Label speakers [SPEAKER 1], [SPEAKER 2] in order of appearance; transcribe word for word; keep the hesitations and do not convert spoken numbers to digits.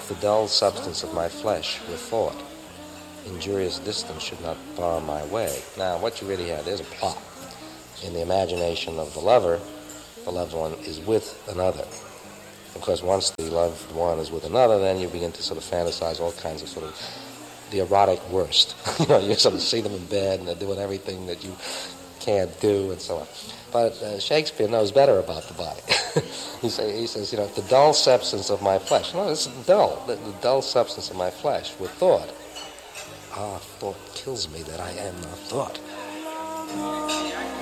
[SPEAKER 1] the dull substance of my flesh with thought. Injurious distance should not bar my way. Now, what you really have, there's a plot. In the imagination of the lover, the loved one is with another. Of course, once the loved one is with another, then you begin to sort of fantasize all kinds of sort of the erotic worst. You know, you sort of see them in bed and they're doing everything that you can't do and so on. But uh, Shakespeare knows better about the body. he, say, he says, you know, the dull substance of my flesh. No, it's dull. The, the dull substance of my flesh with thought. Ah, thought kills me that I am not thought.